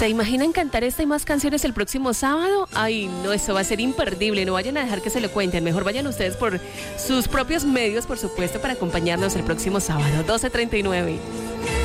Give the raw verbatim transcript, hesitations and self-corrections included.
¿Se imaginan cantar esta y más canciones el próximo sábado? Ay, no, eso va a ser imperdible. No vayan a dejar que se lo cuenten. Mejor vayan ustedes por sus propios medios, por supuesto, para acompañarnos el próximo sábado, doce treinta y nueve.